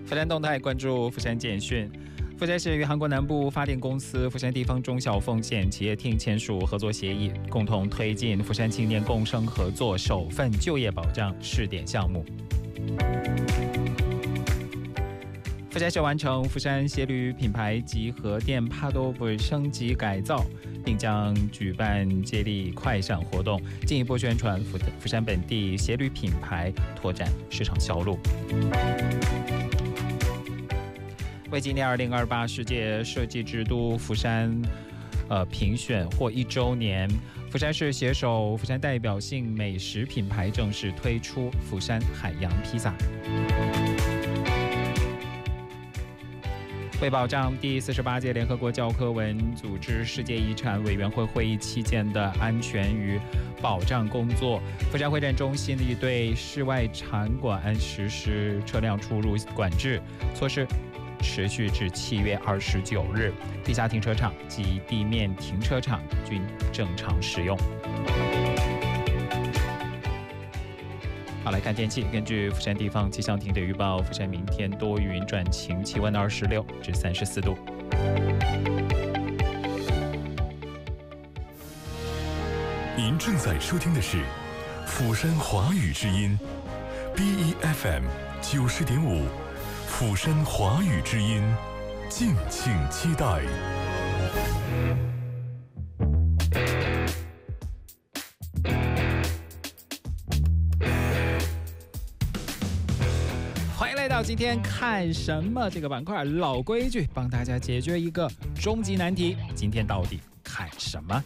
佛山动态关注佛山简讯。佛山市与韩国南部发电公司佛山地方中小凤县企业厅签署合作协议，共同推进佛山青年共生合作首份就业保障试点项目。佛山市完成佛山协旅品牌及核电帕多布升级改造，并将举办接力快闪活动，进一步宣传佛山本地协旅品牌，拓展市场销路。为纪念2028世界设计之都佛山评选获1周年，佛山市携手佛山代表性美食品牌正式推出佛山海洋披萨。为保障第48届联合国教科文组织世界遗产委员会会议期间的安全与保障工作，佛山会展中心里对室外场馆实施车辆出入管制措施，持续至7月29日，地下停车场及地面停车场均正常使用。好，来看天气。根据佛山地方气象厅的预报，佛山明天多云转晴，气温26至34度。 您正在收听的是釜山华语之音 BEFM 90.5，釜山华语之音，敬请期待。 欢迎来到今天看什么这个板块，老规矩，帮大家解决一个终极难题。今天到底看什么？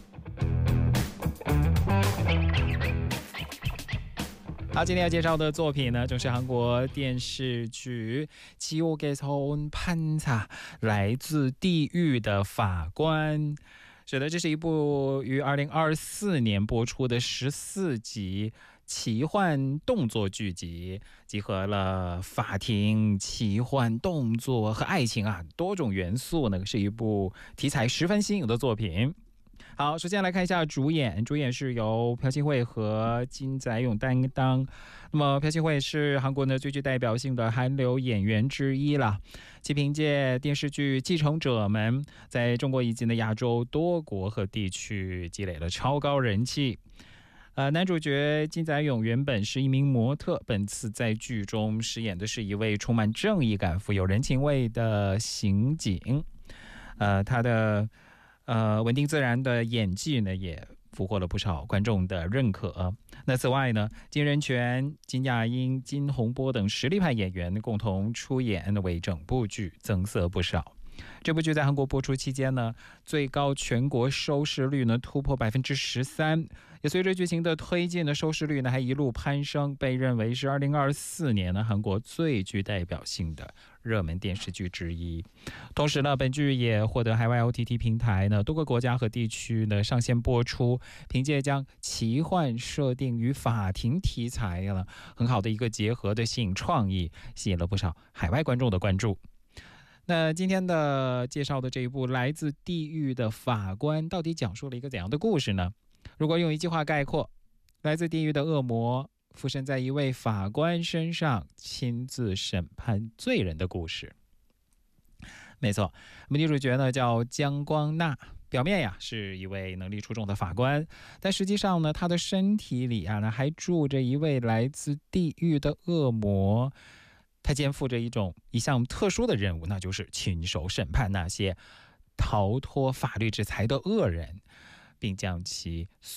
好，今天要介绍的作品呢，就是韩国电视剧《지옥에서 온 판사》，来自地狱的法官。是的，这是一部于2024年播出的14集奇幻动作剧集，集合了法庭、奇幻、动作和爱情多种元素呢，是一部题材十分新颖的作品。好，首先来看一下主演是由朴信惠和金载勇担当。那么朴信惠是韩国呢最具代表性的韩流演员之一了，其凭借电视剧《继承者们》在中国以及呢亚洲多国和地区积累了超高人气。男主角金载勇原本是一名模特，本次在剧中饰演的是一位充满正义感、富有人情味的刑警。他的稳定自然的演技呢，也俘获了不少观众的认可。那此外呢，金仁权、金亚英、金洪波等实力派演员共同出演，为整部剧增色不少。这部剧在韩国播出期间呢，最高全国收视率呢突破13%，也随着剧情的推进呢，收视率呢还一路攀升，被认为是2024年呢韩国最具代表性的热门电视剧之一。同时呢，本剧也获得海外 OTT 平台呢多个国家和地区呢上线播出，凭借将奇幻设定与法庭题材呢很好的一个结合的新颖创意，吸引了不少海外观众的关注。那今天的介绍的这一部来自地狱的法官到底讲述了一个怎样的故事呢？如果用一句话概括，来自地狱的恶魔附身在一位法官身上，亲自审判罪人的故事。没错，我们女主角呢叫姜光娜，表面是一位能力出众的法官，但实际上呢，她的身体里还住着一位来自地狱的恶魔。他肩负着一项特殊的任务，那就是亲手审判那些逃脱法律制裁的恶人，并将其